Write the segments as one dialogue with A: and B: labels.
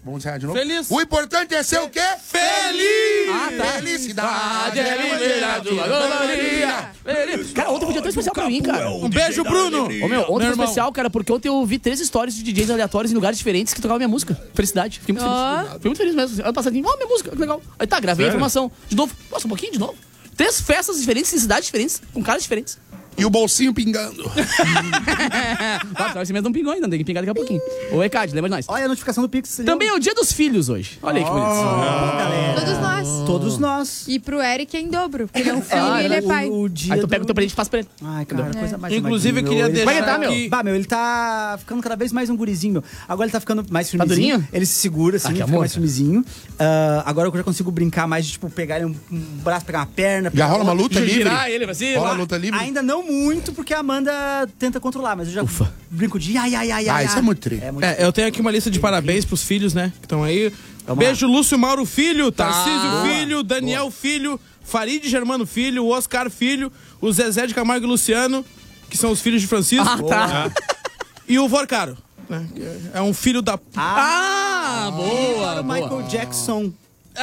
A: Vamos ensaiar de novo?
B: Feliz.
A: O importante é ser o quê?
B: Feliz!
A: Ah, tá. Felicidade é
B: liberar tua agonia.
C: Cara, ontem podia ter um especial pra mim, cara.
B: Um beijo, Bruno.
C: Ô, meu, ontem foi especial, cara, porque ontem eu vi 3 stories de DJs aleatórios em lugares diferentes que tocavam minha música. Felicidade. Fiquei muito feliz. Fiquei muito feliz mesmo. Ano passadinho, minha música, que legal. Aí tá, gravei a informação. De novo. Nossa, um pouquinho de novo. 3 festas diferentes, em cidades diferentes, com caras diferentes.
A: E o bolsinho pingando.
C: Tá, esse mês não pingou ainda, tem que pingar daqui a pouquinho. Ô, ECAD, lembra de nós.
D: Olha a notificação do Pix.
C: Também é o dia dos filhos hoje. Olha aí que bonito.
D: Galera.
E: Todos nós.
D: Todos nós.
E: E pro Eric é em dobro, porque ele é um filho e ele é pai.
D: O dia
C: Aí tu pega o
D: do-
C: teu presente e faz pra ele.
D: Ai, cara, coisa mais
B: Inclusive, eu queria
D: ele
B: deixar
C: tá, meu?
B: aqui...
D: Bah, meu, ele tá ficando cada vez mais um gurizinho, meu. Agora ele tá ficando mais firmezinho.
C: durinho?
D: Ele se segura, assim,
C: Ah, que
D: fica
C: amor,
D: mais
C: cara.
D: firmezinho. Agora eu já consigo brincar mais de, tipo, pegar ele um braço, pegar uma perna.
A: Já
D: pegar
A: rola uma
D: outra.
A: luta livre?
C: Girar ele pra cima.
A: Rola luta livre?
D: Ainda não muito, porque a Amanda tenta controlar, mas eu já brinco de ai.
A: Isso é muito tri.
B: Eu tenho aqui uma lista de parabéns pros filhos, né? Que estão aí. Beijo, Lúcio Mauro Filho, Tarcísio Filho, Daniel Filho, Farid Germano Filho, o Oscar Filho, o Zezé de Camargo e Luciano, que são os filhos de Francisco.
C: Ah, tá.
B: E o Vorcaro, né? É um filho da...
C: Boa,
D: Michael Jackson.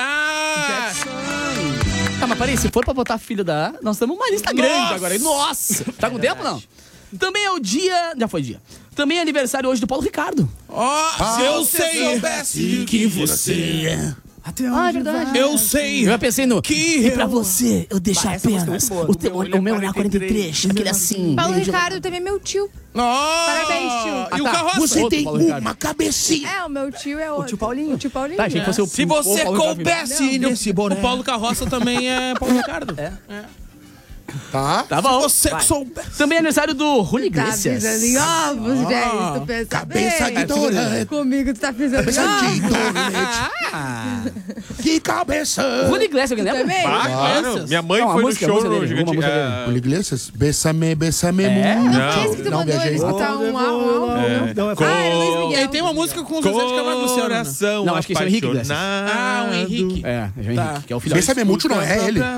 C: Tá, mas peraí, se for pra botar filho da... Nós estamos uma lista grande agora. Nossa! Tá com tempo, não? Também é o dia... Já foi dia. Também é aniversário hoje do Paulo Ricardo.
B: Se eu sei
A: soubesse que você...
D: Até
C: Ah, é
D: onde
C: verdade.
D: vai?
B: Eu sei.
C: Eu já pensei no...
B: Que
C: E pra você, eu deixo
D: essa música é
C: apenas
D: muito boa.
C: o meu olhar 43, aquele assim...
E: Paulo
C: meio
E: Ricardo também é meu tio.
B: Parabéns,
E: tio.
B: E o
C: tá.
B: Carroça?
A: Você
C: Outro
A: tem
C: Paulo Ricardo.
A: uma cabecinha.
E: É, o meu tio é outro.
D: tio Paulinho.
E: O tio Paulinho.
C: Tá, achei que fosse o...
B: Se você
C: Paulo Ricardo.
B: coubesse nesse boné. O Paulo Carroça também é Paulo Ricardo.
A: Tá?
C: Tá bom.
B: Você soubesse.
C: Também é aniversário do Julio
E: Tá
C: Iglesias.
E: pisando em ovos, velho. Tu pensa
A: Cabeça
E: bem.
A: de ignorante.
E: Comigo tu tá pisando em
A: Cabeça de
E: ovos.
A: ignorante. Que cabeça.
C: Julio Iglesias, alguém lembra?
E: Também?
F: Claro, minha mãe
C: Não, a
F: foi
C: música,
F: no
C: a
F: show
C: música
F: no
C: dele,
F: Gigante.
C: uma música dele.
A: Julio Iglesias, bésame
C: É?
A: muito.
E: Não foi esse que tu
A: Não,
E: mandou
A: viajei.
E: escutar um álbum?
D: Não, é
E: Ah, era Luiz Miguel.
B: Ele tem uma música com o Zezé de Camargo e Luciano. né?
F: Coração
C: Não, acho que esse é o Henrique Iglesias.
F: apaixonado.
B: O Henrique.
C: É o Henrique, que é o filho.
A: Bésame muito não é ele.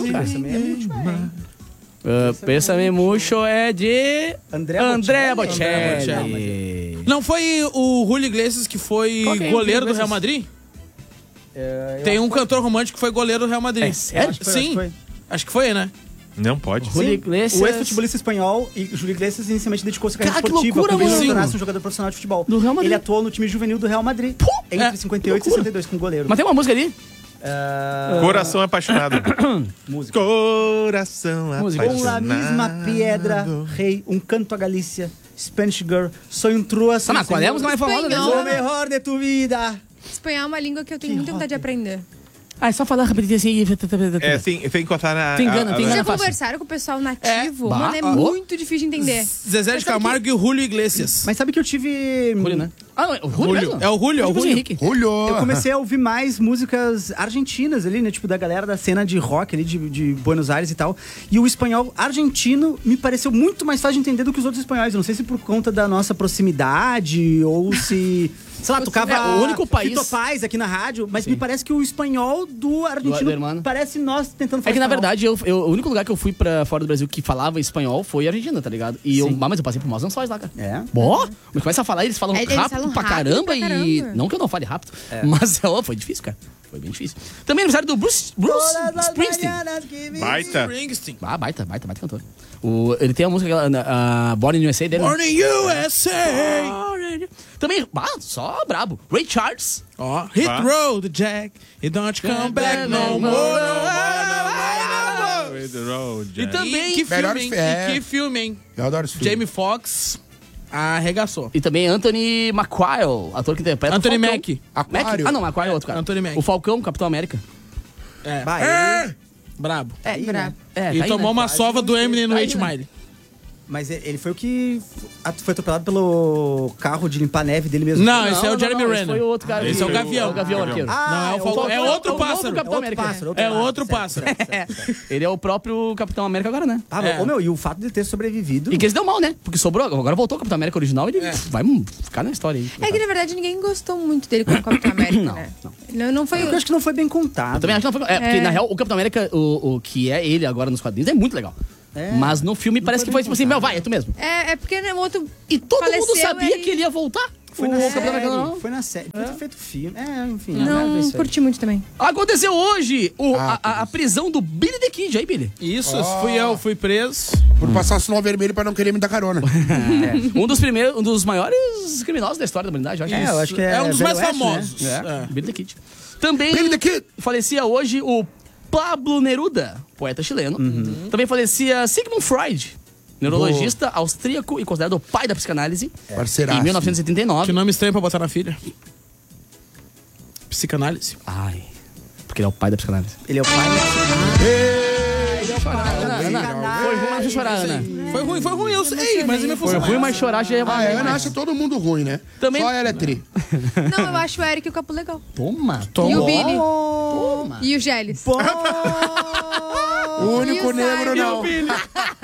C: Pésame Mucho é de...
D: André
C: Bocelli.
B: Não foi o Julio Iglesias que foi
C: Qual que é o
B: goleiro
C: Julio
B: do Real Madrid? Tem um cantor romântico que foi goleiro do Real Madrid.
C: É sério?
B: Sim. Acho que foi, né?
F: Não pode.
C: Julio Iglesias.
D: O ex-futebolista espanhol e Júlio Iglesias inicialmente dedicou-se à carreira
C: Cara, que
D: esportiva,
C: loucura,
D: como ele
C: mano.
D: se tornasse um jogador profissional de futebol.
C: Do Real Madrid.
D: Ele atuou no time juvenil do Real Madrid entre 58 e 62 como goleiro.
C: Mas tem uma música ali?
F: Coração apaixonado.
D: Música.
F: Coração
C: Música.
D: Com la
F: apaixonado.
D: misma piedra, rei, um canto a Galícia, Spanish Girl, soy un true
C: Ah, mas qual é a música mais famosa
E: Espanhol.
C: dele?
D: O melhor de tu vida.
E: Espanhol é uma língua que eu tenho muita vontade de aprender.
C: Ah, é só falar rapidinho assim.
F: É, sim, tem que contar na...
C: Tem engano, tem
E: Vocês
C: engano.
E: já
C: fácil.
E: conversaram com o pessoal nativo?
C: Bah,
E: Mano, é
C: ó.
E: muito difícil de entender.
B: Zezé de Camargo e o Julio Iglesias.
D: Mas sabe que eu tive...
C: Julio, né? Ah, não, é o Julio mesmo?
B: É o Julio, é o
C: Tipo assim,
B: Julio.
C: Henrique.
A: Julio.
D: Eu comecei a ouvir mais músicas argentinas ali, né? Tipo, da galera da cena de rock ali de Buenos Aires e tal. E o espanhol argentino me pareceu muito mais fácil de entender do que os outros espanhóis. Eu não sei se por conta da nossa proximidade ou se... Sei lá, tocava
C: É, o único país-
D: Fito Paz aqui na rádio, mas me parece que o espanhol do argentino
C: Do hermano.
D: parece nós tentando falar
C: É que, na
D: espanhol.
C: verdade, o único lugar que eu fui pra fora do Brasil que falava espanhol foi a Argentina, tá ligado? E eu, mas eu passei por maus lençóis lá, cara.
D: É?
C: Bó! Mas começa a falar, eles falam
E: Eles
C: rápido
E: falam
C: pra
E: rápido
C: caramba
E: pra
C: e...
E: caramba.
C: Não que eu não fale rápido, mas foi difícil, cara. Foi bem difícil. Também é aniversário do Bruce Springsteen.
F: Baita.
B: Springsteen.
C: Ah, baita cantor. Ele tem a música, a Born in USA dele.
B: Born in USA.
C: Também, só brabo. Ray Charles.
B: Ó, hit road, Jack. You don't come back no more.
C: E também...
B: Que filme,
A: Melhores-
B: hein?
A: é.
B: E que filme, hein?
A: Eu adoro esse filme.
B: Jamie Foxx arregaçou.
C: E também Anthony Macquarie, ator que interpreta
B: Anthony
C: o Falcão.
B: Mack.
A: Aquário.
C: Ah, não, Macquarie é outro cara.
B: Anthony Mack.
C: O Falcão, Capitão América.
B: É.
D: Bah,
B: Brabo.
E: Brabo.
C: É,
B: E
C: tá aí,
B: tomou
C: né?
B: uma sova do Eminem no
C: Tá aí,
B: 8
C: né?
B: Mile.
D: Mas ele foi o que foi atropelado pelo carro de limpar neve dele mesmo.
B: Não, esse é o Jeremy
C: esse
B: Renner.
C: foi o outro cara.
B: Esse é o Gavião.
C: O Gavião Arqueiro.
B: Não, é o Falcão. É outro pássaro.
C: Capitão América.
B: É outro pássaro.
C: Ele é o próprio Capitão América agora, né?
D: Ô, meu, e o fato de ter sobrevivido...
C: E que eles deu mal, né? Porque sobrou. Agora voltou o Capitão América original e ele vai ficar na história aí.
E: É que, na verdade, ninguém gostou muito dele como Capitão América,
C: Não,
E: né?
C: não.
E: Não foi...
D: Eu acho que não foi bem contado.
C: Eu também acho que não foi. Porque na real, o Capitão América, o que é ele agora nos quadrinhos, é muito legal. Mas no filme parece que foi tipo assim, meu, vai, é tu mesmo.
E: É porque o outro
C: E todo
E: faleceu
C: mundo sabia
E: e-
C: que ele ia voltar.
D: Foi na
C: campeão
D: série.
C: americano, não?
D: Foi na série. Podia ter feito filme. Enfim.
E: Não curti muito também.
C: Aconteceu hoje a prisão do Billy the Kid, aí, Billy.
B: Isso, fui preso.
A: Por passar o sinal vermelho pra não querer me dar carona.
C: Um dos maiores criminosos da história da humanidade, eu acho.
D: Eu acho que é
B: um dos
D: Velho
B: mais
D: Oeste,
B: famosos.
D: né?
C: Billy the Kid. Também
A: Billy the Kid.
C: falecia hoje o Pablo Neruda, poeta chileno. Também falecia Sigmund Freud, neurologista austríaco e considerado o pai da psicanálise.
A: Parceiraço.
C: Em 1979.
B: Que nome estranho pra botar na filha. Psicanálise.
C: Ai, porque ele é o pai da psicanálise.
D: Ele é o pai
C: Ana, foi ruim, mas chorar, Ana.
B: Foi ruim, eu sei, mas me
C: Foi ruim, mas chorar já é
A: A Ana acha todo mundo ruim, né?
C: Também-
A: Só ela é tri.
E: Não, eu acho o Eric o capo legal.
C: Toma.
E: E o Billy.
C: Toma.
E: E o Gélis.
A: O único
E: E o
A: negro
E: Simon.
A: não.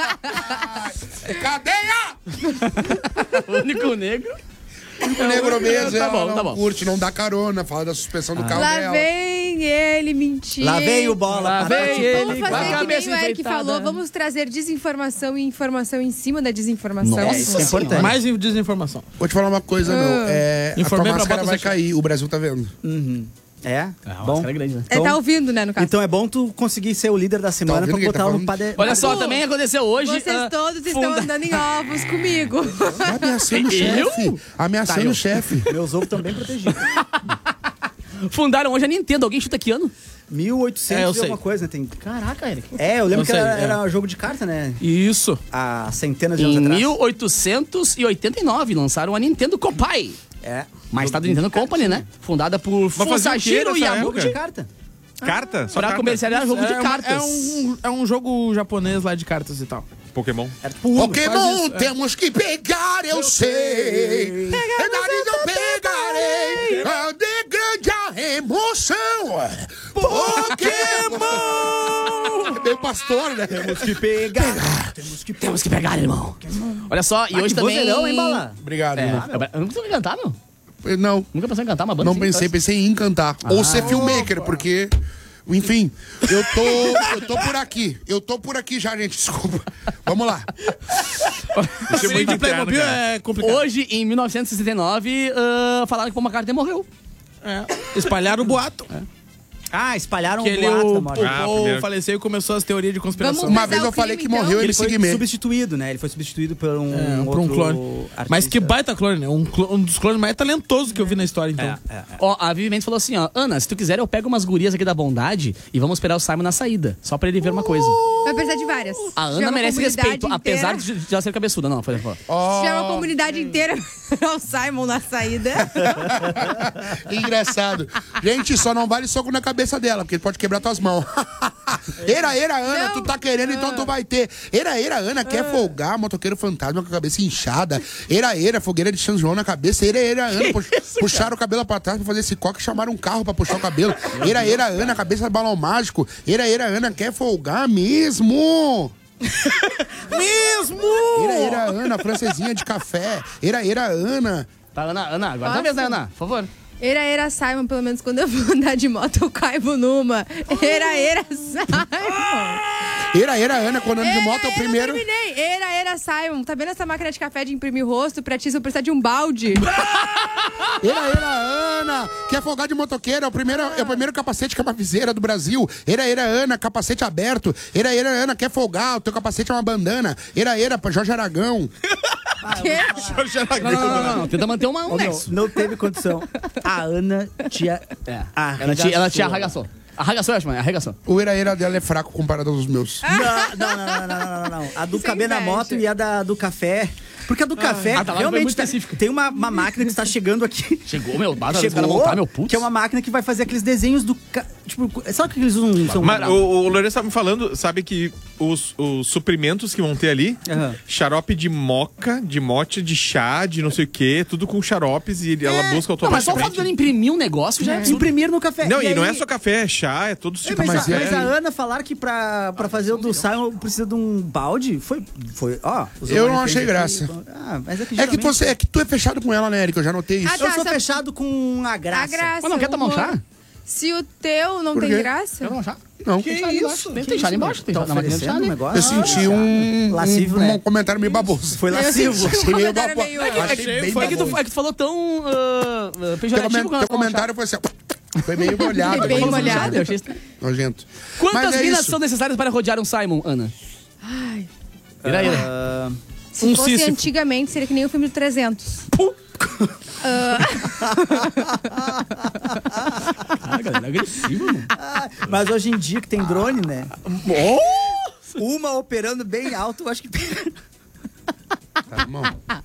A: Cadeia!
C: O único negro.
A: O único negro mesmo.
C: Tá
A: ela
C: bom,
A: não
C: tá bom.
A: curte, não dá carona, fala da suspensão do carro
E: Lá
A: dela.
E: vem ele mentir.
D: Lá vem o bola.
C: Lá
D: pra
C: vem
D: trás.
C: ele.
E: Vamos
C: Com a
E: fazer que nem
C: cabeça
E: o Eric
C: enfeitada.
E: falou. Vamos trazer desinformação e informação em cima da desinformação.
C: Nossa
D: Isso é importante.
B: Mais desinformação.
A: Vou te falar uma coisa, meu. A
B: Informei
A: tua
B: pra
A: máscara
B: bota
A: vai
B: essa-
A: cair, o Brasil tá vendo.
D: É?
C: Bom.
D: Bom.
C: É grande, né?
E: É, tá ouvindo, né, no caso.
D: Então é bom tu conseguir ser o líder da semana
A: ouvindo
D: pra
A: quem tá
D: botar no
A: falando?
D: padre.
C: Olha só, também aconteceu hoje.
E: Vocês todos estão andando em ovos comigo.
A: Ameaçando o chefe. Ameaçando o chefe.
D: Meus ovos estão bem protegidos.
C: Fundaram hoje a Nintendo. Alguém chuta que ano?
D: 1800
B: eu
D: e
B: sei.
D: alguma coisa, né? Tem...
C: Caraca, Eric.
D: eu lembro
B: Não
D: que
B: sei,
D: era um jogo de carta, né?
B: Isso.
D: Há centenas de anos
C: Em
D: atrás.
C: 1889 lançaram a Nintendo Copai.
D: É.
C: Mais tarde Nintendo Company, né? Fundada por
F: fazia o quê
C: Fusashiro
F: nessa
C: Yamauchi.
D: Jogo de carta.
F: Carta? Só
C: Pra
F: carta?
C: comercializar jogo de cartas.
B: É um jogo japonês lá de cartas e tal.
F: Pokémon.
D: Era tipo Uno.
A: Pokémon, temos que pegar, eu sei. Verdade, eu pegarei. A de grande a emoção. Pokémon. É meio pastor, né?
D: Temos que pegar.
C: Temos que pegar, irmão. Olha só, e hoje
D: que
C: também...
D: vozeirão, hein, Bala?
A: Obrigado.
C: Eu nunca pensei em cantar, meu.
A: Não,
C: Nunca pensei em cantar uma banda
A: não
C: assim,
A: pensei,
C: parece.
A: pensei em cantar. Ou ser filmmaker, porque... Enfim, eu tô por aqui. Eu tô por aqui já, gente. Desculpa. Vamos lá.
F: Isso é muito
B: de
F: interno,
B: Playmobil
F: cara.
B: é complicado.
C: Hoje, em 1969, falaram que o Paul McCartney morreu.
B: Espalharam o boato.
D: Ah, espalharam
B: Que
D: um
B: ele,
D: boato
B: o
D: da morte.
B: Paul
F: primeiro.
B: faleceu e começou as teorias de conspiração.
E: Vamos
A: Uma
E: Mas
A: vez
E: é o
A: eu falei
E: crime,
A: que
E: então?
A: morreu, ele
D: Ele foi
A: seguimento.
D: substituído, né? Ele foi substituído por um
B: Por um
D: outro
B: clone.
D: artista.
B: Mas que baita clone, né? Um dos clones mais talentosos que eu vi na história, então.
C: Ó, a Vivi Mendes falou assim, ó, Ana, se tu quiser eu pego umas gurias aqui da bondade e vamos esperar o Simon na saída, só pra ele ver uma coisa.
E: Vai precisar de várias.
C: A
E: Se tiver
C: Ana
E: uma
C: merece
E: comunidade
C: respeito,
E: inteira-
C: apesar de ela ser cabeçuda. Não, foi.
E: Se tiver uma comunidade inteira, o Simon na saída.
A: Engraçado. Gente, só não vale soco na cabeça dela, porque ele pode quebrar tuas mãos. Era, Ana,
E: Não.
A: tu tá querendo, então tu vai ter. Era, Ana, quer folgar, motoqueiro fantasma com a cabeça inchada. Era, fogueira de São João na cabeça. Era, Ana, puxaram o cabelo pra trás pra fazer esse coque e chamaram um carro pra puxar o cabelo. Era, Ana, cabeça de balão mágico. Era, Ana, quer folgar mesmo.
B: Mesmo!
A: Era, Ana, francesinha de café. Era, Ana.
C: Tá, Ana, agora tá
E: Posso?
C: vez, né, Ana? Por favor.
E: Era Simon, pelo menos quando eu vou andar de moto, eu caibo numa. Era Simon.
A: Era, Ana, quando ando de moto é o primeiro.
E: Eu terminei. Era Simon. Tá vendo essa máquina de café de imprimir rosto? Pra ti, se eu precisar de um balde.
A: Era, Ana, quer folgar de motoqueiro, é o primeiro capacete com uma viseira do Brasil. Era, Ana, capacete aberto. Era, Ana, quer folgar, o teu capacete é uma bandana. Era, pra Jorge Aragão.
E: Quê?
C: Não, tenta manter um nexo.
D: Não teve condição. A Ana tinha.
C: Ela te arragaçou. Arragaçou, eu acho, mano, arragaçou.
A: O era dela é fraco comparado aos meus.
D: Não. A do
E: Sem
D: cabelo na
E: inveja.
D: moto e a do café. Porque a do café
C: tá lá, foi
D: realmente
C: muito específica.
D: tem uma máquina que está chegando aqui.
C: Chegou, meu, bata os
D: Chegou,
C: caras montar, meu puto.
D: que é uma máquina que vai fazer aqueles desenhos do... Tipo, sabe o que eles usam? São
F: Mas o Lourenço tava me falando, sabe que os suprimentos que vão ter ali,
D: Aham.
F: xarope de moca, de mote, de chá, de não sei o quê, tudo com xaropes e ela busca
C: Não, mas só o fato
F: automaticamente.
C: de ele imprimir um negócio já é absurdo.
D: Imprimir no café.
F: Não, e não
D: aí-
F: é só café, é chá, é todo tipo
D: Mas,
F: de
D: mas a Ana falar que pra fazer o do Simon precisa de um balde, foi ó. usou
A: Eu
D: uma
A: não achei
D: referência
A: graça.
D: aqui. Ah, mas
A: é que tu é fechado com ela, né, Eric? Eu já notei isso.
E: Ah,
D: Eu
E: tá,
D: sou
E: só-
D: fechado com a graça.
E: A graça.
C: Mas não quer tomar um
E: humor.
C: chá?
E: Se o teu não
A: Por
E: tem
A: quê?
E: graça...
C: Eu não achar.
A: Não.
C: Tem chá ali embaixo. Tem chá ali embaixo. Tem
D: Tá
C: chá na máquina de chá
D: oferecendo um
C: ali.
D: negócio?
A: Eu senti um
D: Lascivo,
A: um
D: né?
A: comentário meio baboso.
D: Foi lascivo.
A: Achei meio
E: comentário
A: baboso.
E: meio-
A: Achei bem
C: É que
A: baboso.
C: tu falou tão
A: Teu
C: pejorativo
A: teu comentário foi assim, ó, foi meio molhado.
E: Bem
A: assim,
E: molhado.
C: Eu achei estranho.
A: Nojento.
C: Quantas
A: Mas é
C: minas
A: isso.
C: são necessárias para rodear um Simon, Ana?
E: Ai,
C: Ira.
E: se
B: Um
E: fosse
B: Sísifo.
E: antigamente, seria que nem o filme do 300.
C: Ah, galera, é agressivo, mano.
D: Mas hoje em dia que tem drone, né? Uma operando bem alto, eu acho que...
A: Tá bom.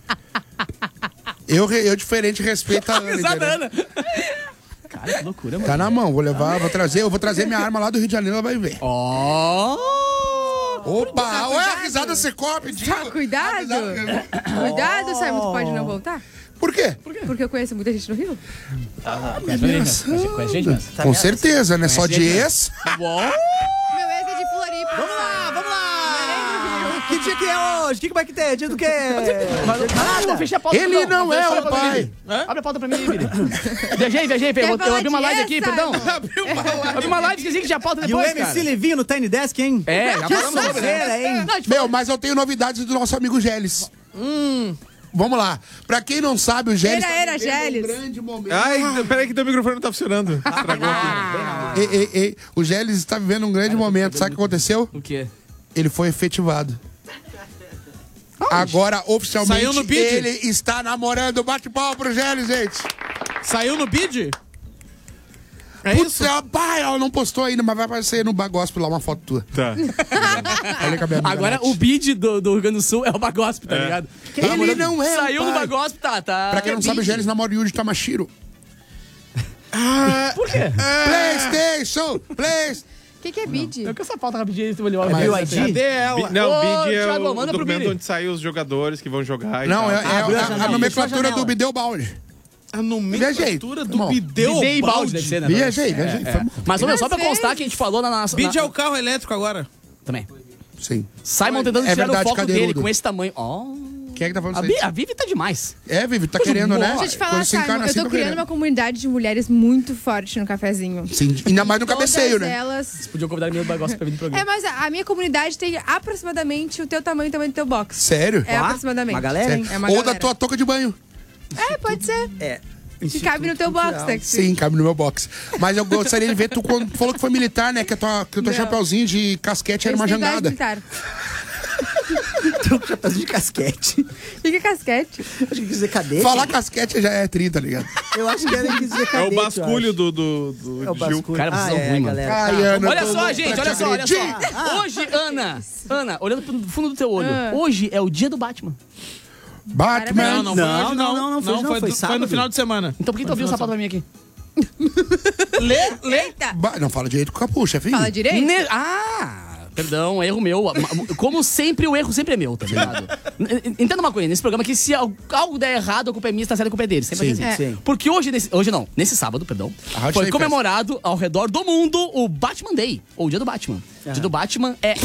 A: Eu diferente respeito a Ana.
C: Risada,
A: entendeu?
C: Ana. Cara, que loucura, mano.
A: Tá na mão, eu vou trazer minha arma lá do Rio de Janeiro, ela vai ver.
C: Ó!
A: Opa, olha a risada secou, pediu.
E: Tá, cuidado. Cuidado, Simon, tu pode não voltar?
A: Por quê?
E: Porque eu conheço muita gente no Rio.
C: Conhece gente mesmo.
A: Com certeza, né? Só de ex.
C: Bom.
E: Meu ex é de Floripa.
D: Vamos lá! Que dia que é hoje? Que vai que tem? Dia do quê?
C: Não, fechei a pauta.
A: Ele não é
C: Olha
A: o
C: pra mim,
A: pai.
C: Vili. Abre a pauta pra mim, Vili. Viajei. Eu
E: falar
C: abri uma
E: de
C: live
E: essa,
C: aqui, perdão. Abri uma live, esqueci que tinha pauta
D: E o
C: depois,
D: MC
C: cara.
D: Livinho no Tiny Desk, hein?
C: É, já
D: Que
C: falamos sobre, né?
D: sonzeira, hein?
C: Não, tipo,
A: Meu, mas eu tenho novidades do nosso amigo Geles. Vamos lá. Pra quem não sabe, o Geles
E: Era
A: vivendo
E: Geles.
A: um grande momento.
F: Ai, peraí que teu microfone não tá funcionando. Estragou aqui.
A: Ei. O Geles está vivendo um grande momento. Sabe o que aconteceu?
C: o quê?
A: Ele foi efetivado. Agora, oficialmente,
B: Saiu no bid?
A: ele está namorando. Bate palma pro Geles, gente.
B: Saiu no bid? É
A: Putz,
B: isso?
A: pai, ela não postou ainda, mas vai aparecer no Bagospe lá uma foto tua.
F: Tá.
A: Olha com a minha amiga
C: Agora,
A: Nath.
C: o bid do Rio Grande do Sul é o Bagospe, tá ligado?
A: Ele não é
C: Saiu
A: o
C: no
A: pai.
C: Bagospe, tá.
A: Pra quem não sabe, o Geles namora o Yuji Tamashiro.
C: Por quê?
A: PlayStation!
E: O que é bid?
C: Eu quero essa pauta rapidinho, tu olhou.
D: Viu aí?
B: Cadê ela?
F: Não,
C: Ô,
F: o bid é
C: Thiago,
F: o
C: manda pro
F: documento
C: Billy.
F: onde saem os jogadores que vão jogar e
A: Não,
F: tal.
A: é
D: Abriu a
A: a
D: janela,
A: nomenclatura
D: fechou a janela.
A: do Bideobaldi.
B: A nomenclatura do bideu
C: Bidê e balde,
B: balde.
C: deve ser, né?
A: Viajei.
C: Mas, ô, meu, só pra
E: Às
C: constar
E: vezes.
C: que a gente falou na nossa...
B: Bid é o carro elétrico agora.
C: Também.
A: Sim.
C: Simon tentando
A: É
C: tirar
A: verdade,
C: o foco
A: cadeirudo.
C: dele com esse tamanho. Ó.
A: Quem é que tá falando
C: A,
A: isso aí?
C: A Vivi tá demais.
A: É, Vivi, tá querendo, né?
E: Deixa eu te falar,
A: Quando se
E: Simon,
A: encarna
E: eu
A: assim,
E: tô
A: tá
E: criando
A: querendo.
E: uma comunidade de mulheres muito forte no cafezinho.
A: Sim, ainda mais no cabeceio,
E: Todas
A: né?
E: elas...
C: Podia convidar meu bagulho pra vir no programa.
E: É, mas a minha comunidade tem aproximadamente o teu tamanho e o tamanho do teu box.
A: Sério?
E: É aproximadamente.
D: Uma galera, hein?
E: É uma
A: Ou
E: galera.
A: da tua touca de banho.
E: É, pode ser.
D: É.
E: Que cabe no teu box, né?
A: Sim, cabe no meu box. Mas eu gostaria de ver tu quando tu falou que foi militar, né? Que o teu
E: Não.
A: chapeuzinho de casquete era uma jangada.
D: Chapéuzinho de casquete.
E: Fica casquete.
D: Acho que quis dizer cadete.
A: Falar casquete já é 30, tá ligado?
D: Eu acho que era quis dizer
F: É
D: cadete.
F: o basculho
D: eu
F: do
D: acho. É o
F: Gil.
D: basculho.
C: Cara, vocês são ruim, mano.
D: galera.
A: Ai, Ana,
C: Olha
A: eu tô
C: só,
A: louco
C: gente,
A: pra
C: olha
A: te
C: só, olha
A: agredir.
C: só. Hoje, Ana, olhando pro fundo do teu olho, hoje é o dia do Batman.
A: Batman.
B: Não,
D: Não,
B: foi hoje,
D: não foi hoje, não, foi
B: foi
D: sábado.
B: no final de semana.
C: Então por que tu abriu o sapato pra mim aqui?
E: Eita!
A: Não fala direito com o capucha, filho.
E: Fala direito?
C: Perdão, erro meu. Como sempre, o erro sempre é meu, tá ligado? Entenda uma coisa, nesse programa aqui, se algo der errado, a culpa é minha, se tá certo, a culpa é dele. Sempre
A: Sim,
C: assim.
D: sim.
C: Porque nesse sábado, perdão,
A: A rádio
C: foi
A: tem
C: comemorado ao redor do mundo o Batman Day, ou o dia do Batman. O dia do Batman é...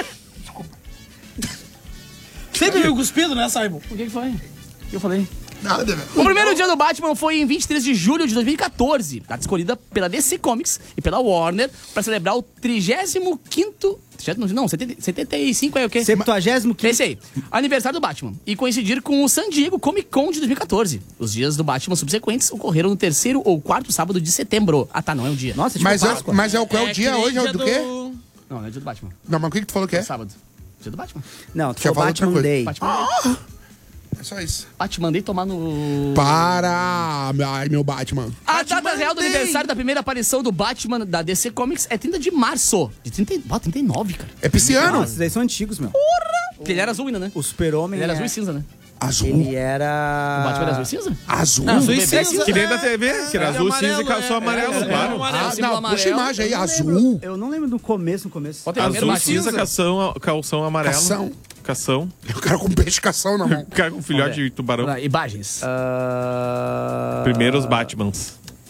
B: Sempre meio cuspido, né, Simon?
C: O que foi? O que eu falei?
A: Nada, velho.
C: O primeiro dia do Batman foi em 23 de julho de 2014, data escolhida pela DC Comics e pela Warner para celebrar o 35º... Não, 75 é o quê?
D: 75º.
C: Esse aí, aniversário do Batman. E coincidir com o San Diego Comic Con de 2014. Os dias do Batman subsequentes ocorreram no 3º ou 4º sábado de setembro. Ah, tá, não é o dia.
D: Nossa, tipo
A: Mas
D: Páscoa.
A: qual é o dia hoje? É o do quê?
C: Não, não é o dia do Batman.
A: Não, mas o que tu falou que
C: É
A: é?
C: sábado. Dia do Batman.
D: Não, tu
A: Tinha
D: falou
A: falado outra
D: Batman
A: coisa.
D: Day.
C: Batman.
A: É só isso.
C: Batman Day tomar no...
A: Para! Ai, meu Batman.
C: A data real do aniversário da primeira aparição do Batman da DC Comics é 30 de março. De 39, cara.
A: É pisciano.
D: Nossa, esses aí são antigos, meu.
C: Porque ele era azul ainda, né?
D: O Super-Homem
C: Ele era
D: é-
C: azul e cinza, né?
A: Azul.
D: Ele era...
C: O Batman era azul e cinza?
A: Azul.
B: Azul e
C: bebê
B: cinza.
F: Que nem da TV, que era azul, cinza e só amarelo, claro.
A: Ah,
C: símbolo
A: não, puxa a
C: amarelo.
A: imagem aí.
D: Eu não
A: Azul.
D: lembro- Eu não lembro do começo,
C: Bota aí, primeiro
F: Azul,
C: Batman.
F: cinza, calção amarelo.
A: Cação.
F: Cação.
A: O cara com pescação na mão.
F: O cara com filhote de tubarão.
C: Imagens.
F: Primeiros Batmans.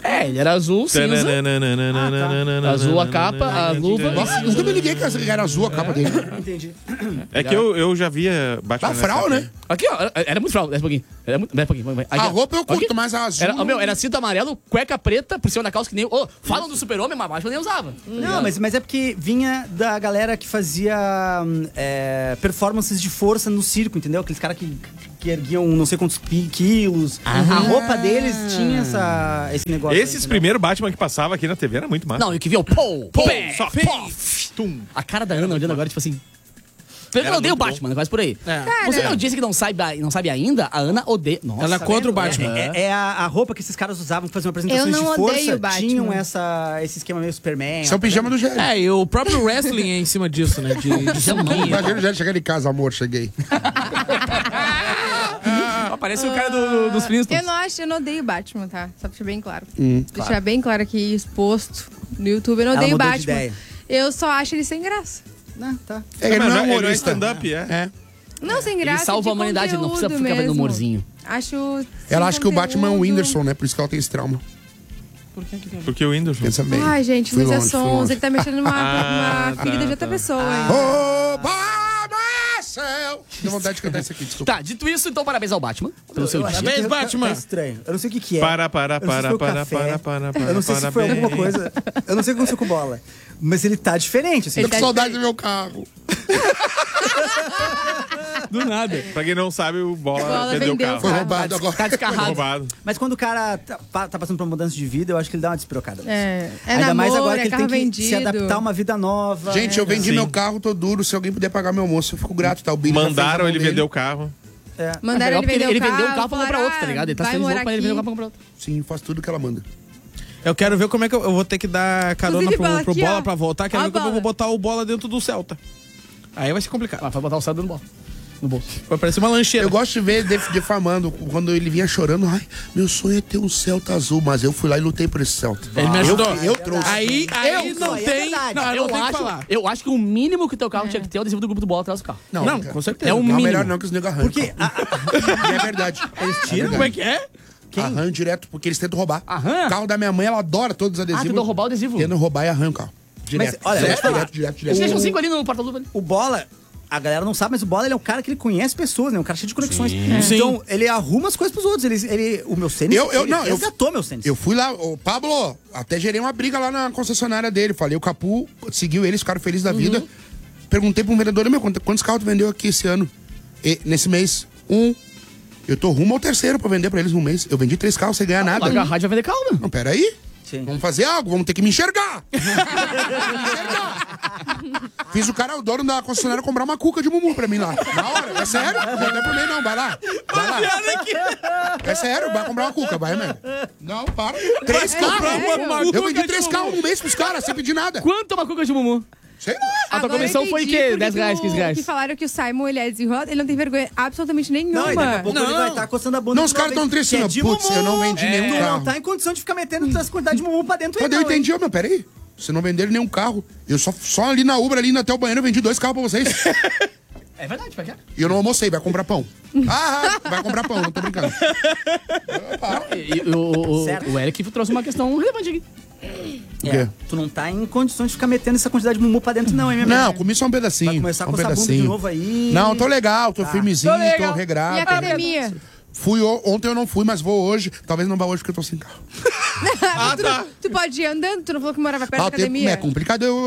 C: Ele era azul, cinza. Azul a capa, a luva.
A: Nossa, nunca me liguei que era azul a capa dele.
D: Entendi.
F: É que eu já via Batman.
A: Ah, frau, né?
C: Aqui, ó. Era muito frau. Desce um pouquinho. Era muito... Desce um pouquinho. Aqui,
A: A
C: ó.
A: roupa eu curto,
C: Aqui.
A: mas a azul...
C: Era cinto amarelo, cueca preta, por cima da calça que nem... Falam do Super-Homem, mas Batman nem usava.
D: Não, mas é porque vinha da galera que fazia performances de força no circo, entendeu? Aqueles caras que erguiam não sei quantos quilos. A roupa deles tinha esse negócio.
F: Esses primeiros Batman que passava aqui na TV era muito massa.
C: Não, e o que viu o
F: só tum.
C: A cara da Ana olhando agora, tipo assim... Eu odeio o Batman, quase por aí. Você não disse que não sabe ainda? A Ana odeia... Nossa,
B: Ela é contra o Batman.
D: É a roupa que esses caras usavam pra fazer uma apresentação
E: Eu
D: de
E: não
D: força.
E: odeio o Batman.
D: Tinham esse esquema meio Superman.
A: Isso é o pijama do Gélio.
B: E o próprio wrestling é em cima disso, né? De sanguinha.
A: Imagina o Gélio chegar em casa, amor, cheguei.
C: Parece o cara dos Flintstones.
E: Eu não odeio o Batman, tá? Só pra deixar bem claro. Deixar bem claro aqui, exposto no YouTube. Eu não
D: Ela
E: odeio o
D: mudou de
E: Batman.
D: ideia.
E: Eu só acho ele sem graça.
D: Tá.
A: Ele não é
F: Ele não é
A: humorista.
F: stand-up, é?
E: Não, sem graça.
C: Ele salva
E: de
C: a humanidade, ele não precisa
E: conteúdo
C: ficar vendo
E: mesmo.
C: humorzinho.
E: Acho.
A: Ela
E: sem
A: acha que o Batman é o
E: conteúdo.
A: Whindersson, né? Por isso que ela tem esse trauma.
F: Porque o Windows.
A: Pensa bem.
E: Ai, gente,
A: Fui
E: mas é
A: longe, fui
E: sons.
A: longe.
E: Ele tá mexendo numa ferida de outra pessoa, hein?
A: Marcel! Deu vontade de cantar isso aqui, desculpa.
C: Tá, dito isso, então parabéns ao Batman pelo seu dia.
B: Parabéns, Batman.
D: Tá estranho. Eu não sei o que é.
F: Para.
D: Eu não sei se foi o café. Eu não sei se foi alguma coisa. Eu não sei o que aconteceu com bola. Mas ele tá diferente, assim.
A: Tô com saudade do meu carro.
C: Do nada.
F: Pra quem não sabe, o Bola
E: Bola
F: perdeu o
E: vendeu
F: carro.
E: o
A: Foi
E: carro.
A: roubado agora.
C: Tá
F: Foi
C: descarrado.
F: roubado.
D: Mas quando o cara tá passando por uma mudança de vida, eu acho que ele dá uma despirocada.
E: É
D: Ainda mais
E: namoro,
D: agora que
E: é
D: ele
E: carro
D: tem que se
E: vendido.
D: adaptar a uma vida nova.
A: Gente, eu vendi
F: Sim.
A: meu carro, tô duro. Se alguém puder pagar meu almoço, eu fico grato, tá? O Billy já fez a
F: Mandaram
A: mão
F: ele
A: dele.
F: vender o carro.
E: Mandaram ele vender
C: ele
E: o carro.
C: vendeu um carro pra comprar outro, tá ligado? Ele tá
E: vai
C: feliz
E: morar
C: louco, mas ele vendeu um
E: aqui.
C: carro pra comprar outro.
A: Sim, faz tudo que ela manda.
B: Eu quero ver como é que eu vou ter que dar carona
E: Inclusive,
B: pro
E: aqui,
B: Bola
E: ó.
B: pra voltar. Quero
E: Ó,
B: ver como eu
E: Bola.
B: vou botar o Bola dentro do Celta. Aí vai ser complicado.
C: Vai botar o saldo no bolso. No bolso.
B: Vai parecer uma lancheira.
A: Eu gosto de ver defamando, quando ele vinha chorando, ai, meu sonho é ter um Celta azul, mas eu fui lá e lutei por esse Celta.
B: Ele me ajudou.
A: Eu trouxe.
B: Aí não
D: é
B: tem...
D: verdade.
B: Não, eu não tenho que falar.
C: Eu acho que o mínimo que teu carro tinha que ter é o adesivo do grupo do Bola atrás do carro.
B: Não,
A: cara.
B: com certeza.
C: É o
A: Não,
C: mínimo.
A: melhor não que os negros arrancam.
D: Porque
A: É verdade.
D: eles tiram.
B: Como é que é?
A: Arranham direto, porque eles tentam roubar.
C: Arranha?
A: O carro da minha mãe, ela adora todos os adesivos.
C: tentam roubar o adesivo?
A: Tentam roubar e arranham o carro. Direto.
D: olha, eu vou te falar.
A: direto.
C: Eles deixam 5 ali no porta-luva ali.
D: O Bola, a galera não sabe, mas o Bola ele é um cara que ele conhece pessoas, né? Um cara cheio de conexões.
B: Sim.
D: Então, ele arruma as coisas pros outros. O meu Sênis, ele resgatou meu Sênis.
A: Eu fui lá, o Pablo, até gerei uma briga lá na concessionária dele. Falei, o Capu seguiu eles, ficaram felizes da vida. Perguntei pra um vendedor, meu, quantos carros tu vendeu aqui esse ano? Nesse mês? Eu tô rumo ao terceiro pra vender pra eles no mês. Eu vendi 3 carros sem ganhar nada.
C: Larga a rádio vai vender carro, né?
A: Não, peraí.
D: Sim.
A: Vamos fazer algo, vamos ter que me enxergar. Fiz o cara, o dono da concessionária, comprar uma cuca de Mumu pra mim lá. Na hora, é sério? Não é por mim, não, vai lá. Vai lá. É sério, vai comprar uma cuca, vai, mano. Não, para. 3 carros. Eu vendi 3 carros no mês pros caras, sem pedir nada.
C: Quanto é uma cuca de Mumu?
A: Sei lá.
C: A tua
E: Agora
C: comissão
E: eu
C: foi o
E: entendi
C: quê?
E: porque
C: 10 reais, 15 reais?
E: Que falaram que o Simon, ele é desenrolado, ele não tem vergonha absolutamente nenhuma.
D: Não, e daqui a pouco ele vai estar coçando a bunda.
A: Não, os caras tão tristes,
D: é de
A: putz,
D: Mumu.
A: eu não vendi nenhum
D: Tu
A: carro.
D: não tá em condição de ficar metendo essa quantidade de Mumu pra dentro aí,
A: Quando eu
D: não, hein?
A: entendi, meu, peraí. Você não venderam nenhum carro. Eu só ali na Uber, ali indo até o banheiro, eu vendi 2 carros pra vocês.
C: É verdade, vai cá.
A: E eu não almocei, vai comprar pão. Vai comprar pão, não tô brincando.
C: O Eric trouxe uma questão relevante aqui.
A: O quê?
D: Tu não tá em condições de ficar metendo essa quantidade de Mumu pra dentro, não, hein, minha
A: Não,
D: amiga?
A: comi só um pedacinho.
D: Vai começar a
A: um
D: coçar a bunda de novo aí.
A: Não, tô legal, tô firmezinho,
C: Tô legal.
A: tô regrado.
E: E a academia?
A: Fui ontem eu não fui, mas vou hoje. Talvez não vá hoje porque eu tô sem carro.
E: Tu pode ir andando? Tu não falou que morava perto
A: Ah,
E: da
A: o tempo
E: academia?
A: é complicado eu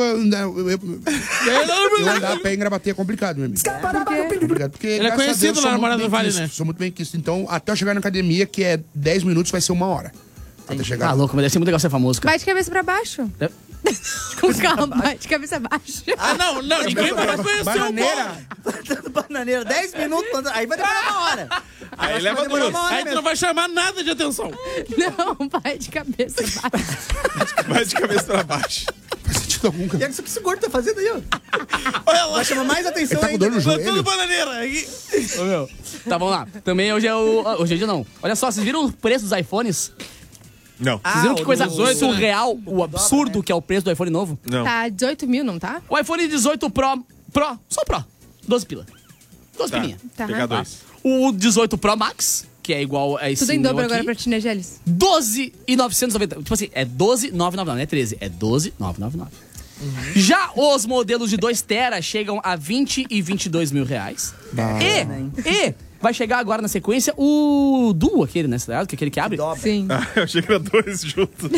A: andar a pé em Gravataí é complicado, meu amigo. Complicado, porque,
B: Ele é
A: graças a
B: conhecido
A: Deus,
B: lá
A: sou
B: na
A: muito
B: Morada
A: bem
B: do Vale,
A: quisto,
B: né?
A: Sou muito bem quisto. Então, até eu chegar na academia, que é 10 minutos, vai ser 1 hora. Até chegar.
C: Tá louco, mas deve ser muito legal ser famoso, cara.
E: Vai de cabeça pra baixo.
C: É.
E: Com calma, vai de cabeça baixo.
B: Ah, não, ninguém vai conhecer o Bola.
A: Bananeira.
D: Dando bananeira, 10 minutos, aí vai demorar 1 hora.
F: Aí leva
D: Vai demorar 1
F: duas.
D: hora
B: Aí tu
D: mesmo.
B: não vai chamar nada de atenção.
E: Não, vai de cabeça baixo.
F: Vai de cabeça pra baixo.
A: Faz sentido algum,
D: E
A: cara.
D: é isso que esse gordo tá fazendo aí, ó.
B: Olha lá.
D: Vai chamar mais atenção
A: Ele tá com
D: ainda.
A: dor no
B: Plantando
A: joelho.
B: bananeira. Aí.
C: Ô, meu. Tá, vamos lá. Também hoje é o... Hoje é dia não. Olha só, vocês viram o preço dos iPhones?
F: Não.
C: Vocês viram que coisa
B: 18,
C: surreal, o absurdo que é o preço do iPhone novo?
F: Não.
E: Tá 18 mil, não tá?
C: O iPhone 18 Pro, só o Pro, 12 pila. 12
F: Tá.
C: pilinha.
E: Tá.
F: Pegar 2.
C: O 18 Pro Max, que é igual a esse
E: Tudo em dobro
C: meu
E: agora
C: aqui,
E: pra ti, né, Gélis?
C: 12,990. Tipo assim, é 12,999, não é 13, é 12,999. Já os modelos de 2 tera chegam a 20 e 22 mil reais. E vai chegar agora na sequência o Duo, aquele, né? Que é aquele que abre.
D: Dobra.
E: Sim.
F: Ah, eu achei que era 2 juntos.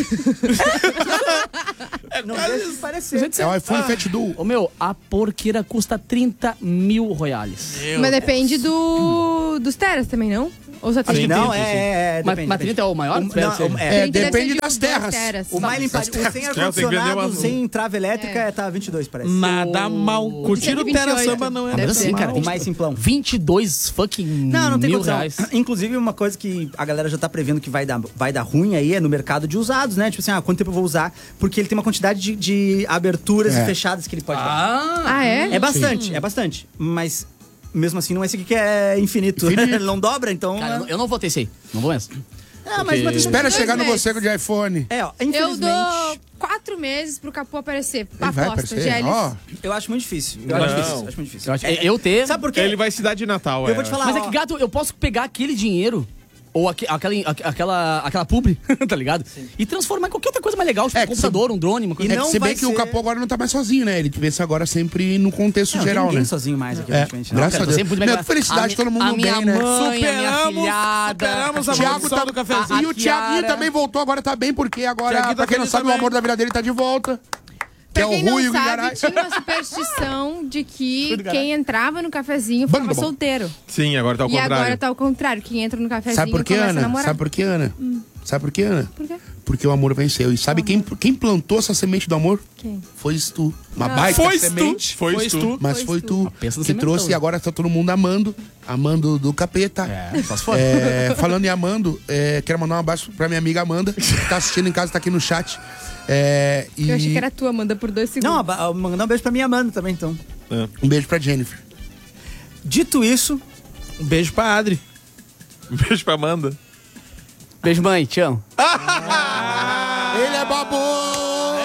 D: Não deixa de parecer.
A: É o iPhone Fat Duo.
C: Ô meu, a porqueira custa 30 mil reais.
E: Mas depende dos teras também, não? Ou só tem
D: Não,
C: Mas,
D: depende.
C: mas 30 é o maior?
D: Não,
A: É,
E: 30 deve ser
A: depende
E: de
A: das
E: 2
A: terras.
E: teras.
D: O mais limpadinho, o sem
F: tem que vender
D: ar-condicionado,
F: uma-
D: sem trava elétrica, tá 22, parece.
B: Nada mal. Curtir o Terra
E: 28.
B: Samba não é
C: Mas
E: Deve
C: assim,
E: ser.
C: cara,
D: O mais simplão.
C: 22 fucking
D: Não tem
C: mil
D: condição.
C: reais.
D: Inclusive, uma coisa que a galera já tá prevendo que vai dar ruim aí é no mercado de usados, né? Tipo assim, quanto tempo eu vou usar? Porque ele tem uma quantidade de aberturas e fechadas que ele pode dar.
E: Ah, é?
D: É bastante. Mas mesmo assim, não é esse aqui que é infinito. Ele não dobra, então.
C: Cara, eu não vou ter esse aí. Não vou mesmo.
D: Mas
A: Espera
E: Dois
A: chegar no
E: meses.
A: você de iPhone.
E: Eu
D: infelizmente.
E: dou 4 meses pro Capu aparecer.
A: Ele vai
E: Aposta,
A: aparecer.
E: Gélis.
A: Ó,
D: Eu acho muito difícil.
F: Não.
D: Acho muito difícil.
C: Eu acho que eu ter.
D: Sabe por quê?
F: Ele vai se dar de Natal,
D: Eu vou te falar.
C: Mas é
D: ó,
C: que, gato, eu posso pegar aquele dinheiro. Ou aquela publi, tá ligado? E transformar em qualquer outra coisa mais legal, tipo
A: É
C: um
A: que
C: computador, um drone, uma coisa.
D: E
A: é que
D: não
A: se bem
D: vai
A: que o
D: ser-
A: Capô agora não tá mais sozinho, né? Ele pensa agora sempre no contexto
D: não,
A: geral,
D: tem ninguém
A: né?
D: sozinho mais aqui,
A: É,
D: praticamente.
A: graças
C: Cara,
A: a
C: tô
A: Deus.
C: sempre muito
A: Meu,
C: bem-
A: felicidade, todo mundo
C: a minha
A: bem, né?
C: mãe, a minha
B: Superamos
C: filhada.
B: a
A: Thiago
B: maldição
A: tá
B: do cafezinho.
A: E o Thiaguinho
C: Chiara.
A: também voltou, agora tá bem, porque agora,
B: Thiaguinho tá
A: pra quem não
B: feliz
A: sabe, o
B: também.
A: amor da vida dele tá de volta. Que é
E: Pra
A: o
E: quem não
A: Rui e o
E: sabe,
A: Guilherme.
E: tinha uma superstição de que
C: Tudo caralho.
E: quem entrava no cafezinho ficava
A: Bando bom.
E: solteiro.
F: Sim, agora tá ao
E: E agora
F: contrário.
E: tá ao contrário. Quem entra no cafezinho
A: Sabe por quê,
E: começa a
A: Ana?
E: namorar.
A: Sabe por quê, Ana? Sabe por quê, Ana?
E: Por quê?
A: Porque o amor venceu. E sabe quem plantou essa semente do amor?
E: Quem?
A: Foi tu. Uma baita
B: Foi
A: semente.
F: Foi tu.
A: Mas foi tu
C: pensa no
A: que
C: sementão,
A: trouxe
C: né?
A: e agora tá todo mundo amando do capeta.
C: Só se for.
A: Falando em amando, quero mandar um abraço pra minha amiga Amanda, que tá assistindo em casa, tá aqui no chat.
E: Eu achei que era tua, Amanda, por 2 segundos.
D: Não, mandar um beijo pra minha Amanda também, então.
A: Um beijo pra Jennifer.
D: Dito isso,
B: Um beijo pra Adri.
F: Um beijo pra Amanda.
C: Beijo, mãe, te amo.
A: Ele é baboso!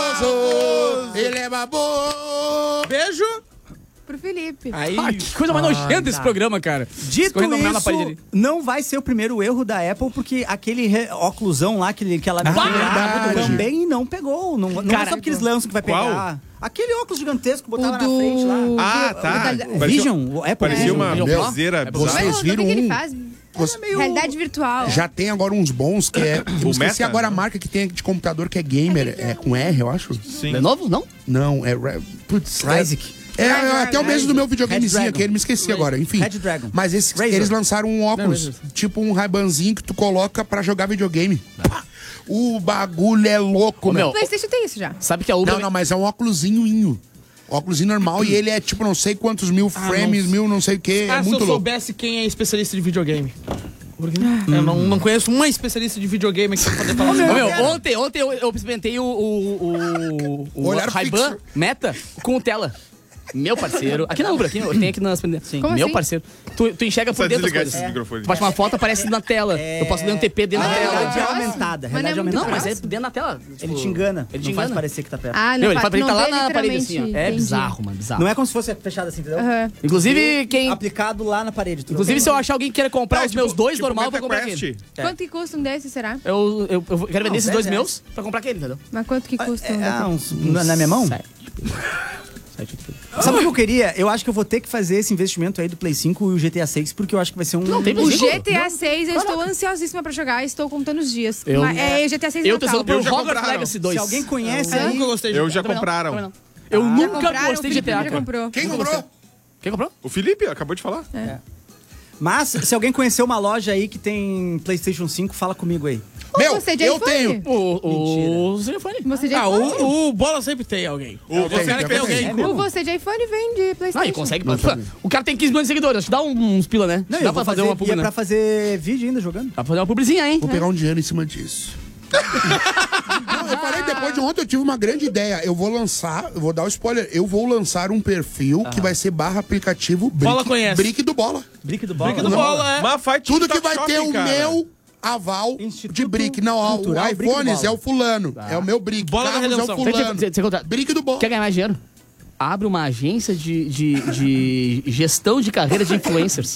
A: Ele é baboso!
B: Beijo.
E: Pro Felipe.
B: Aí.
C: Ah, que coisa mais nojenta esse programa, cara.
D: dito
C: Escorrendo na parede ali.
D: isso, não vai ser o primeiro erro da Apple, porque aquele óculosão lá que ela
A: verdade.
D: também não pegou. Não é
C: Cara,
D: só porque eles lançam que vai
F: qual?
D: pegar. Aquele óculos gigantesco, botava
E: O
D: na frente lá.
F: Ah, tá.
E: o
F: Parecia-
D: Vision, o Apple
F: Parecia
D: Vision.
F: uma
C: Vision Pro?
F: belzeira
C: É
F: bizarra.
A: Vocês
E: O que
A: viram
E: que ele
A: um?
E: faz?
A: Você-
E: Realidade virtual.
A: Já tem agora uns bons que é. Eu esqueci
F: Meta,
A: agora a
F: né?
A: marca que tem de computador que é gamer. É com R, eu acho.
F: Sim.
C: É novo? Não?
A: Não, é. Putz,
D: Ryzik.
A: até o mesmo do meu videogamezinho
D: Red
A: aqui, ele me esqueci agora, enfim.
D: Red Dragon.
A: Mas eles lançaram um óculos, tipo um Ray-Banzinho que tu coloca pra jogar videogame. Pá, o bagulho é louco,
C: Ô,
A: meu.
E: O PlayStation tem isso já.
C: Sabe que a Uber...
A: Não, mas é um óculosinho. Óculosinho normal e ele é tipo não sei quantos mil frames, não sei o que. É
B: Ah, se
A: muito
B: eu
A: louco.
B: soubesse quem é especialista de videogame. Porque eu não conheço uma especialista de videogame que pode falar assim.
C: Ô, meu, ontem eu experimentei o
A: Olhar
C: Ray-Ban
A: fixo.
C: Meta com tela. Meu parceiro. Aqui na Uber, tem aqui nas...
E: Como
C: Meu
E: assim?
C: parceiro. Tu enxerga por
F: Precisa
C: dentro das
F: desligar
C: coisas.
F: esse microfone.
C: Tu bate uma foto, aparece na tela. Eu posso ler um TP dentro da tela.
D: Realidade
E: próximo.
D: aumentada.
E: Mas não é
D: Realidade
E: muito
C: Não,
D: aumentada.
C: mas é dentro da tela.
D: Ele te engana.
C: Ele te
D: Não faz
C: engana.
D: parecer que tá perto.
E: Ah,
C: Meu, ele
E: fa-
C: fala pra ele tá
E: não
C: lá
E: vê
C: na parede assim, ó.
E: literalmente,
C: É
E: entendi.
C: bizarro, mano, bizarro.
D: Não é como se fosse fechado assim, entendeu?
E: Aham.
C: Inclusive, quem...
D: Aplicado lá na parede. tu
C: Inclusive,
D: vê?
C: se eu achar alguém que queira comprar os meus dois normal, eu vou comprar
F: MetaQuest.
C: aquele.
E: Quanto que custa um desses, será?
C: Eu quero vender esses dois
D: R$10.
C: meus pra comprar aquele, entendeu?
E: Mas quanto que custa um daqueles?
D: Na minha mão?
C: Sete.
D: Sabe o que eu queria? Eu acho que eu vou ter que fazer esse investimento aí do Play 5 e o GTA 6, porque eu acho que vai ser um...
C: Não, tem
E: O
C: Play 5?
E: GTA 6, eu estou ansiosíssima pra jogar, estou contando os dias.
C: Eu-
E: Mas, GTA 6
C: Eu tô
E: Natal.
C: sendo por
F: já
C: Hogwarts
F: compraram.
C: Legacy 2.
D: Se alguém conhece
B: Eu
D: aí...
B: nunca gostei de
F: Eu já
C: Também não,
F: compraram.
C: também não. Eu
E: Já
C: nunca
E: compraram?
C: gostei
E: O
C: de
E: Felipe
C: GTA,
E: já
C: cara.
E: comprou.
A: Quem comprou?
C: Quem comprou?
F: O Felipe acabou de falar.
D: Mas, se alguém conhecer uma loja aí que tem PlayStation 5, fala comigo aí.
A: Meu,
E: Você é de
A: eu
E: iPhone?
A: tenho.
C: O telefone.
E: Você de
B: Ah,
E: iPhone?
B: o Bola sempre tem alguém. Você
A: tenho,
B: tem
A: eu
B: alguém.
A: tenho.
E: O você de iPhone vem de PlayStation.
C: Não, ele consegue. O cara tem 15 milhões de seguidores. Acho que dá uns pila, né?
D: Não,
C: Dá
D: eu
C: pra
D: vou
C: fazer uma publi,
D: e é
C: né?
D: pra fazer vídeo ainda jogando.
C: Dá pra fazer uma publizinha, hein?
A: Vou pegar um dinheiro em cima disso. Não, eu falei, depois de ontem eu tive uma grande ideia. Eu vou dar o spoiler, eu vou lançar um perfil que vai ser /aplicativo
B: Bola conhece.
A: Brick do Bola.
D: Brick do bola.
B: Brick do Bola, é.
F: Mas faz
A: Tudo que
F: TikTok
A: vai ter
F: Shopping,
A: o
F: cara.
A: meu aval
D: Instituto
A: de Brick. Não, ó, o
D: Cultural Brick do
A: iPhones
D: Bola.
A: é o fulano. É o meu Brick.
B: Bola da
A: Carros é o
B: Redenção.
A: fulano.
C: Você conta-
A: Brick do Bola.
C: Quer ganhar mais dinheiro? Abre uma agência de gestão de carreira de influencers.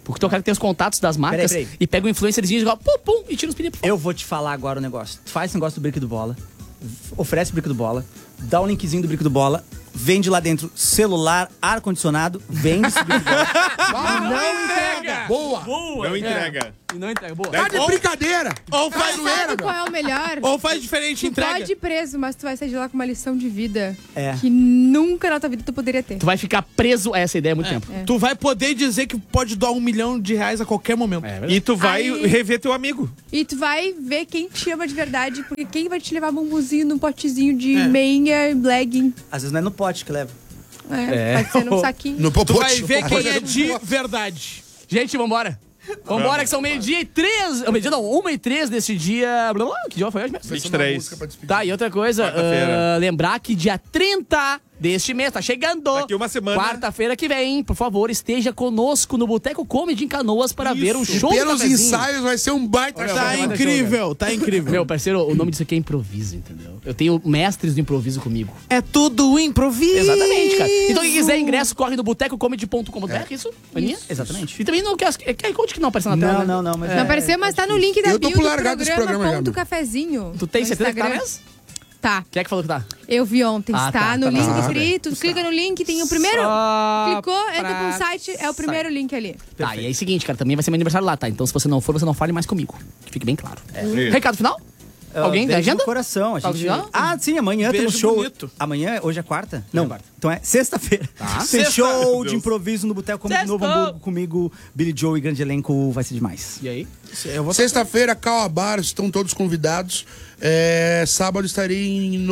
C: Porque tu é o cara que tem os contatos das marcas
D: Peraí.
C: e pega um influencerzinho e joga pum, pum, e tira os pneus.
D: Eu vou te falar agora o negócio. Tu faz esse negócio do Brick do Bola, oferece o Brick do Bola, dá o linkzinho do Brick do Bola, vende lá dentro celular, ar-condicionado, vende esse Brick do Bola.
C: Não entrega!
A: Boa!
F: Não entrega.
C: E não entrega, boa.
A: Tá de brincadeira!
B: Ou faz,
E: Sabe qual é o melhor?
B: ou faz diferente,
E: Tu
B: entrega.
E: pode ir preso, mas tu vai sair de lá com uma lição de vida
D: É.
E: que nunca na tua vida tu poderia ter.
C: Tu vai ficar preso a essa ideia há muito tempo.
B: Tu vai poder dizer que pode doar R$1 milhão a qualquer momento.
F: E tu vai
E: Aí-
F: rever teu amigo.
E: E tu vai ver quem te ama de verdade, porque quem vai te levar bambuzinho num potezinho de meia, legging.
D: Às vezes não é no pote que leva.
E: Pode ser num saquinho.
A: No
B: Tu
A: popote.
B: vai ver quem é de verdade.
C: Gente, vambora. Vambora, que são 12:03. Meio-dia não, 1:03 desse dia. Blá, blá, que dia foi hoje mesmo?
F: 23.
C: Tá, e outra coisa,
F: Quarta-feira.
C: lembrar que dia 30 deste mês, tá chegando.
F: Daqui uma semana.
C: Quarta-feira que vem, por favor, esteja conosco no Boteco Comedy em Canoas para ver o show do
A: Pelos
C: Cafezinho.
A: ensaios vai ser um baita show.
B: Tá incrível, tá incrível.
C: Meu parceiro, o nome disso aqui é improviso, entendeu? Eu tenho mestres do improviso comigo.
B: É tudo improviso.
C: Exatamente, cara. Então quem quiser ingresso, corre no botecocomedy.com.br, isso? Aninha?
D: Exatamente.
C: E também não quer code que não aparece na tela, né?
D: Não, mas
E: Não apareceu, mas tá no link da
A: Eu tô
E: bio
A: pro
E: do
A: largado desse
E: programa
A: programa,
E: ponto
A: Gabi.
E: cafezinho.
C: Tu tem
E: no
C: certeza que tá
E: Instagram.
C: mesmo?
E: Tá.
C: Quem é que falou que tá?
E: Eu vi ontem,
C: Ah,
E: tá,
C: tá,
E: no
C: tá
E: link
C: bom.
E: free, tu clica no link, tem o primeiro,
C: Só
E: clicou, entra
C: pra
E: pro site, é o primeiro link ali.
C: Tá, e é o seguinte, cara, também vai ser meu aniversário lá, tá? Então se você não for, você não fale mais comigo. Que fique bem claro. Recado final? Alguém tem
D: beijo
C: agenda?
D: no coração. A gente...
C: Alguém?
D: Ah, sim, amanhã tem um
B: Beijo
D: show.
B: bonito.
D: Amanhã, hoje é quarta? Não, então é sexta-feira. Tem
B: Sexta.
D: show
F: Meu
D: de
F: Deus.
D: improviso no Boteco Comedy de Novo
C: Sextou.
D: Hamburgo comigo, Billy Joe e grande elenco, vai ser demais.
C: E aí?
A: Sexta-feira, Cauabar, estão todos convidados. Sábado estarei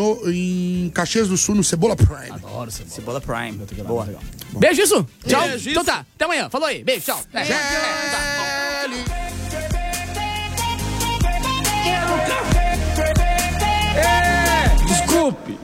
A: em Caxias do Sul, no Cebola Prime.
C: Adoro você.
D: Cebola Prime. Boa.
C: Beijo isso. Tchau.
B: Beijo isso.
C: Então tá, até amanhã. Falou aí. Beijo, tchau.
G: Desculpe,